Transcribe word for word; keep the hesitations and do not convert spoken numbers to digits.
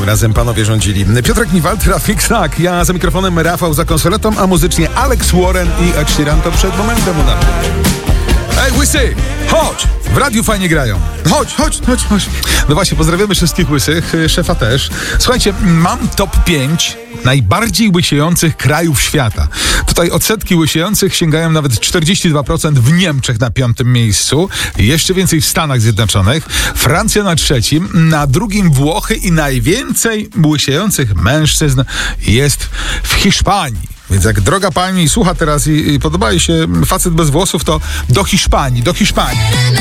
razem panowie rządzili. Piotrek Niwald, Rafik Tak, ja za mikrofonem, Rafał za konsoletą, a muzycznie Alex Warren i Ed Sheeran to przed momentem u nas. Ej, łysy, chodź! W radiu fajnie grają. Chodź, chodź, chodź, chodź. No właśnie, pozdrawiamy wszystkich łysych, szefa też. Słuchajcie, mam top pięć najbardziej łysiejących krajów świata. Tutaj odsetki łysiejących sięgają nawet czterdzieści dwa procent w Niemczech na piątym miejscu, jeszcze więcej w Stanach Zjednoczonych, Francja na trzecim, na drugim Włochy i najwięcej łysiejących mężczyzn jest w Hiszpanii. Więc jak droga pani słucha teraz i, i podoba jej się facet bez włosów, to do Hiszpanii, do Hiszpanii.